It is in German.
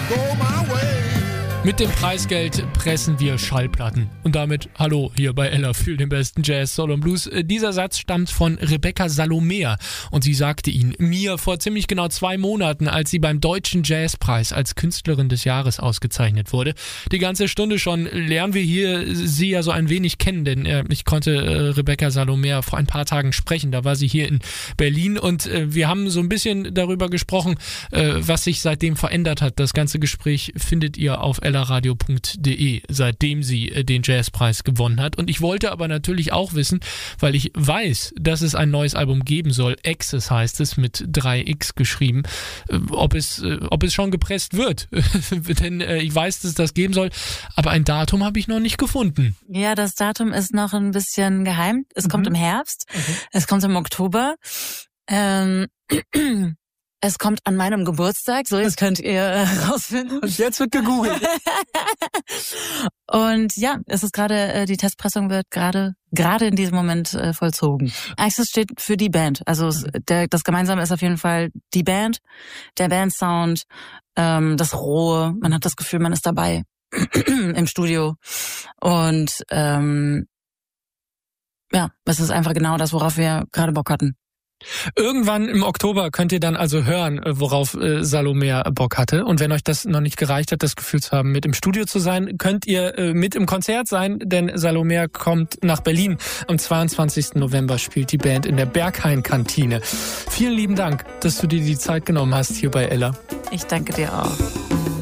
go my way. Mit dem Preisgeld pressen wir Schallplatten. Und damit hallo hier bei Ella für den besten Jazz, Soul und Blues. Dieser Satz stammt von Rebecca Salomea und sie sagte ihn mir vor ziemlich genau 2 Monaten, als sie beim Deutschen Jazzpreis als Künstlerin des Jahres ausgezeichnet wurde. Die ganze Stunde schon lernen wir hier sie ja so ein wenig kennen, denn ich konnte Rebecca Salomea vor ein paar Tagen sprechen. Da war sie hier in Berlin und wir haben so ein bisschen darüber gesprochen, was sich seitdem verändert hat. Das ganze Gespräch findet ihr auf ellaradio.de, seitdem sie den Jazzpreis gewonnen hat. Und ich wollte aber natürlich auch wissen, weil ich weiß, dass es ein neues Album geben soll, Access heißt es, mit 3X geschrieben, ob es schon gepresst wird. Denn ich weiß, dass es das geben soll, aber ein Datum habe ich noch nicht gefunden. Ja, das Datum ist noch ein bisschen geheim. Es kommt im Herbst, es kommt im Oktober. Es kommt an meinem Geburtstag, so jetzt könnt ihr rausfinden. Und jetzt wird gegoogelt. Und ja, es ist gerade, die Testpressung wird gerade in diesem Moment vollzogen. Access steht für die Band. Also das Gemeinsame ist auf jeden Fall die Band, der Bandsound, das Rohe. Man hat das Gefühl, man ist dabei im Studio. Und ja, es ist einfach genau das, worauf wir gerade Bock hatten. Irgendwann im Oktober könnt ihr dann also hören, worauf Salomea Bock hatte. Und wenn euch das noch nicht gereicht hat, das Gefühl zu haben, mit im Studio zu sein, könnt ihr mit im Konzert sein, denn Salomea kommt nach Berlin. Am 22. November spielt die Band in der Berghain-Kantine. Vielen lieben Dank, dass du dir die Zeit genommen hast hier bei Ella. Ich danke dir auch.